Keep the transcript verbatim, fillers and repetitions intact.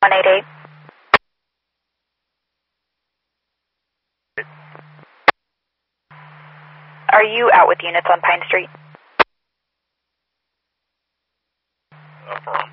one eight eight. Are you out with units on Pine Street? Affirm.